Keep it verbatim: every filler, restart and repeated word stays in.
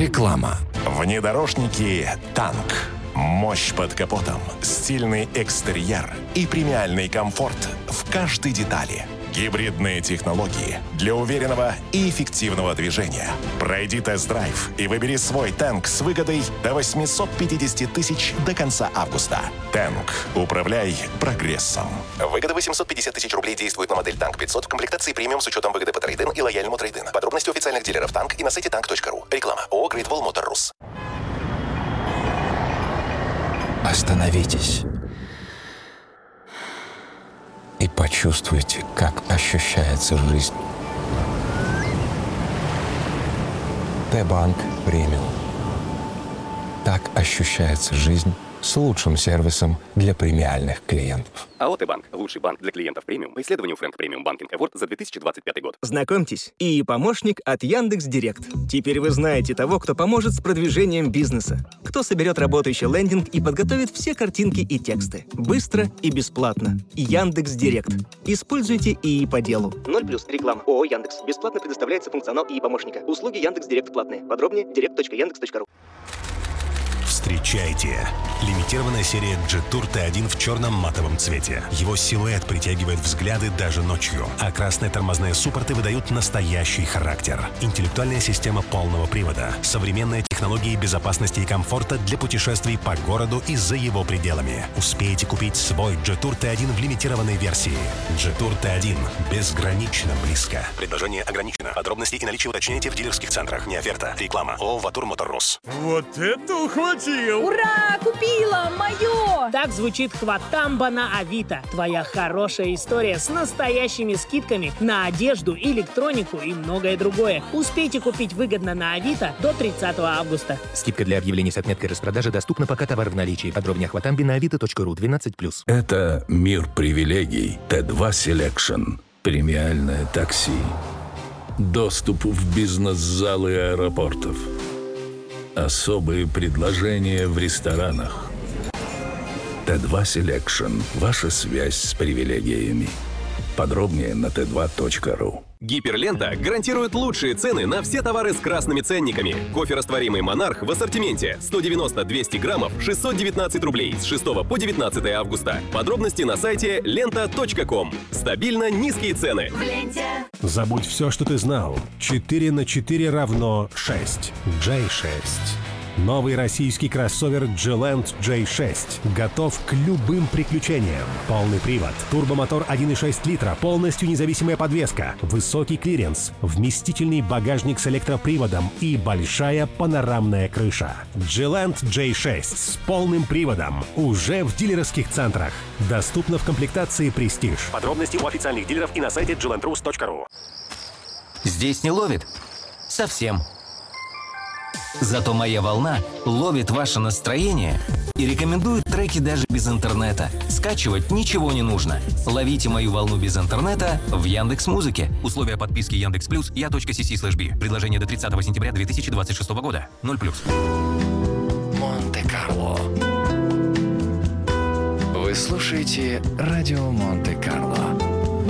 Реклама. Внедорожники «Танк». Мощь под капотом, стильный экстерьер и премиальный комфорт в каждой детали. Гибридные технологии для уверенного и эффективного движения. Пройди тест-драйв и выбери свой «Танк» с выгодой до восемьсот пятьдесят тысяч до конца августа. «Танк». Управляй прогрессом. Выгода восемьсот пятьдесят тысяч рублей действует на модель «Танк пятьсот» в комплектации премиум с учетом выгоды по трейд-ин и лояльному трейд-ин. Подробности у официальных дилеров «Танк» и на сайте танк точка ру. Реклама. ООО «Great Wall Motor Rus». Остановитесь и почувствуйте, как ощущается жизнь. Т-банк премиум. Так ощущается жизнь с лучшим сервисом для премиальных клиентов. АО «Т-банк» – лучший банк для клиентов премиум по исследованию Фрэнк Премиум Банкинг Эворд за две тысячи двадцать пятый год. Знакомьтесь, ИИ-помощник от Яндекс.Директ. Теперь вы знаете того, кто поможет с продвижением бизнеса, кто соберет работающий лендинг и подготовит все картинки и тексты. Быстро и бесплатно. Яндекс.Директ. Используйте ИИ по делу. ноль плюс реклама. ООО «Яндекс». Бесплатно предоставляется функционал ИИ-помощника. Услуги Яндекс.Директ платные. Подробнее директ точка яндекс точка ру. Встречайте! Лимитированная серия Jetour Т один в черном матовом цвете. Его силуэт притягивает взгляды даже ночью, а красные тормозные суппорты выдают настоящий характер. Интеллектуальная система полного привода, современные технологии безопасности и комфорта для путешествий по городу и за его пределами. Успейте купить свой Jetour Т один в лимитированной версии. Jetour Т один. Безгранично близко. Предложение ограничено. Подробности и наличие уточняйте в дилерских центрах. Не оферта. Реклама. ООО «Ватур Мотор Рус». Вот это ухватил! Ура! Купила! Мое! Так звучит хватамба на Авито. Твоя хорошая история с настоящими скидками на одежду, электронику и многое другое. Успейте купить выгодно на Авито до тридцатого августа. Скидка для объявлений с отметкой распродажи доступна, пока товар в наличии. Подробнее о хватамбе на авито точка ру. двенадцать плюс. Это мир привилегий. Т два Селекшн. Премиальное такси. Доступ в бизнес-залы аэропортов. Особые предложения в ресторанах. Т два Селекшн. Ваша связь с привилегиями. Подробнее на тэ два точка ру. Гиперлента гарантирует лучшие цены на все товары с красными ценниками. Кофе-растворимый «Монарх» в ассортименте сто девяносто двести граммов шестьсот девятнадцать рублей с шестого по девятнадцатое августа. Подробности на сайте лента точка ком. Стабильно низкие цены. В ленте. Забудь все, что ты знал. четыре на четыре равно шесть. джей шесть. Новый российский кроссовер Gilent джей шесть готов к любым приключениям. Полный привод, турбомотор один и шесть литра, полностью независимая подвеска, высокий клиренс, вместительный багажник с электроприводом и большая панорамная крыша. Gilent джей шесть с полным приводом уже в дилерских центрах. Доступно в комплектации Prestige. Подробности у официальных дилеров и на сайте джилент рус точка ру. Здесь не ловит? Совсем. Зато «Моя волна» ловит ваше настроение и рекомендует треки даже без интернета. Скачивать ничего не нужно. Ловите «Мою волну» без интернета в Яндекс.Музыке. Условия подписки Яндекс Плюс я.си слэш би. Предложение до тридцатого сентября две тысячи двадцать шестого года. ноль плюс. Монте-Карло. Вы слушаете радио Монте-Карло.